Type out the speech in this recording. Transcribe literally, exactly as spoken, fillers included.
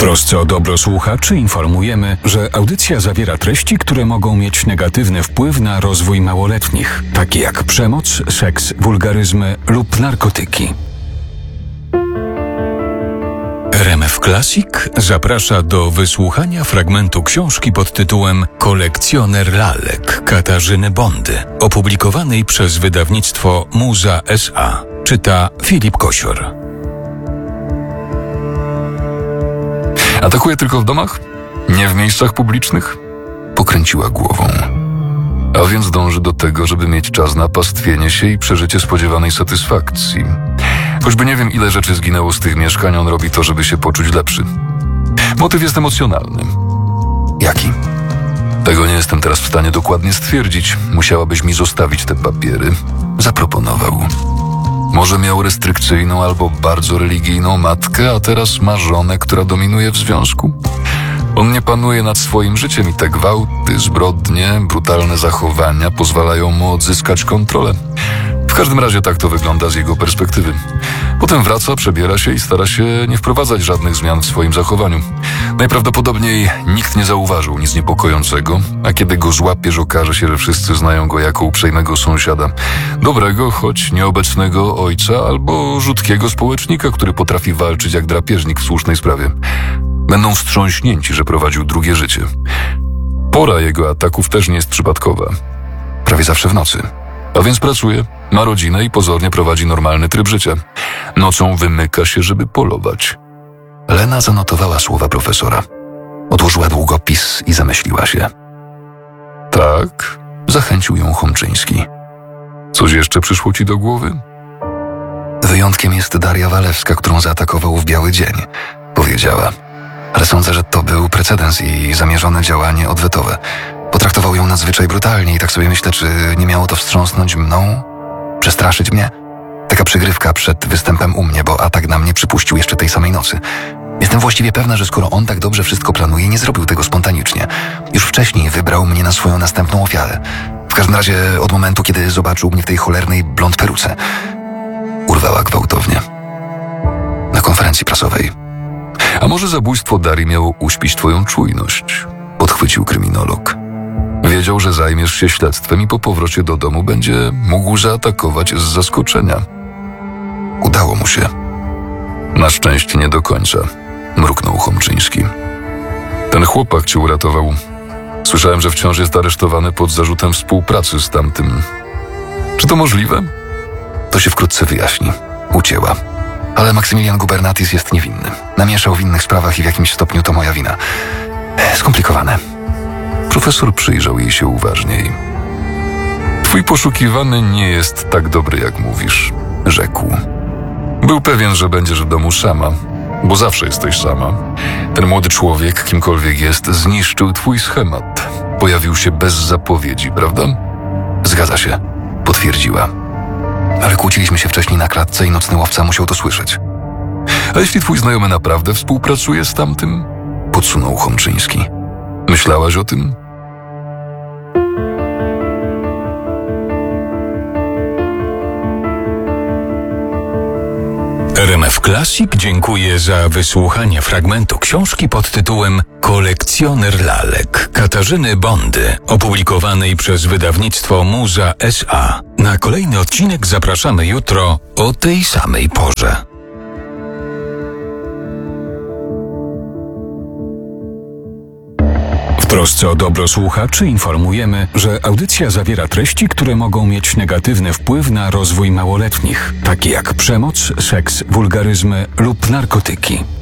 trosce o dobro słuchaczy informujemy, że audycja zawiera treści, które mogą mieć negatywny wpływ na rozwój małoletnich, takie jak przemoc, seks, wulgaryzmy lub narkotyki. R M F Classic zaprasza do wysłuchania fragmentu książki pod tytułem Kolekcjoner lalek Katarzyny Bondy, opublikowanej przez wydawnictwo Muza S A. Czyta Filip Kosior. Atakuje tylko w domach? Nie w miejscach publicznych? Pokręciła głową. A więc dąży do tego, żeby mieć czas na pastwienie się i przeżycie spodziewanej satysfakcji. Choćby nie wiem, ile rzeczy zginęło z tych mieszkań, on robi to, żeby się poczuć lepszy. Motyw jest emocjonalny. Jaki? Tego nie jestem teraz w stanie dokładnie stwierdzić. Musiałabyś mi zostawić te papiery. Zaproponował. Może miał restrykcyjną albo bardzo religijną matkę, a teraz ma żonę, która dominuje w związku? On nie panuje nad swoim życiem i te gwałty, zbrodnie, brutalne zachowania pozwalają mu odzyskać kontrolę. W każdym razie tak to wygląda z jego perspektywy. Potem wraca, przebiera się i stara się nie wprowadzać żadnych zmian w swoim zachowaniu. Najprawdopodobniej nikt nie zauważył nic niepokojącego, a kiedy go złapiesz, okaże się, że wszyscy znają go jako uprzejmego sąsiada. Dobrego, choć nieobecnego ojca albo rzutkiego społecznika, który potrafi walczyć jak drapieżnik w słusznej sprawie. Będą wstrząśnięci, że prowadził drugie życie. Pora jego ataków też nie jest przypadkowa. Prawie zawsze w nocy. A więc pracuje, ma rodzinę i pozornie prowadzi normalny tryb życia. Nocą wymyka się, żeby polować. Lena zanotowała słowa profesora. Odłożyła długopis i zamyśliła się. Tak, zachęcił ją Chomczyński. Coś jeszcze przyszło ci do głowy? Wyjątkiem jest Daria Walewska, którą zaatakował w biały dzień, powiedziała. Ale sądzę, że to był precedens i zamierzone działanie odwetowe. Potraktował ją nadzwyczaj brutalnie i tak sobie myślę, czy nie miało to wstrząsnąć mną? Przestraszyć mnie? Taka przygrywka przed występem u mnie, bo atak na mnie przypuścił jeszcze tej samej nocy. Jestem właściwie pewna, że skoro on tak dobrze wszystko planuje, nie zrobił tego spontanicznie. Już wcześniej wybrał mnie na swoją następną ofiarę. W każdym razie od momentu, kiedy zobaczył mnie w tej cholernej blond peruce. Urwała gwałtownie. Na konferencji prasowej. A może zabójstwo Darii miało uśpić twoją czujność? Podchwycił kryminolog. Wiedział, że zajmiesz się śledztwem i po powrocie do domu będzie mógł zaatakować z zaskoczenia. Udało mu się. Na szczęście nie do końca, mruknął Chomczyński. Ten chłopak cię uratował. Słyszałem, że wciąż jest aresztowany pod zarzutem współpracy z tamtym. Czy to możliwe? To się wkrótce wyjaśni. Ucięła. Ale Maksymilian Gubernatis jest niewinny. Namieszał w innych sprawach i w jakimś stopniu to moja wina. Skomplikowane. Profesor przyjrzał jej się uważniej. Twój poszukiwany nie jest tak dobry, jak mówisz, rzekł. Był pewien, że będziesz w domu sama, bo zawsze jesteś sama. Ten młody człowiek, kimkolwiek jest, zniszczył twój schemat. Pojawił się bez zapowiedzi, prawda? Zgadza się, potwierdziła. Ale kłóciliśmy się wcześniej na klatce i nocny łowca musiał to słyszeć. A jeśli twój znajomy naprawdę współpracuje z tamtym? Podsunął Chomczyński. Myślałaś o tym? R M F Classic dziękuję za wysłuchanie fragmentu książki pod tytułem Kolekcjoner lalek Katarzyny Bondy, opublikowanej przez wydawnictwo Muza S A. Na kolejny odcinek zapraszamy jutro o tej samej porze. W trosce o dobro słuchaczy informujemy, że audycja zawiera treści, które mogą mieć negatywny wpływ na rozwój małoletnich, takie jak przemoc, seks, wulgaryzmy lub narkotyki.